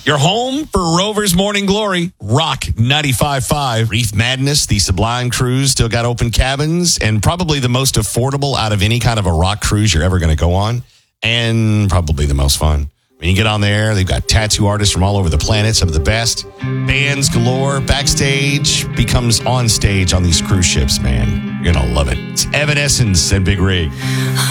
Your home for Rover's Morning Glory, Rock 95.5. Reef Madness, the Sublime Cruise, still got open cabins and probably the most affordable out of any kind of a rock cruise you're ever going to go on, and probably the most fun. When you get on there, they've got tattoo artists from all over the planet, some of the best. Bands galore. Backstage becomes on stage on these cruise ships, man. You're going to love it. It's Evanescence and Big Rig.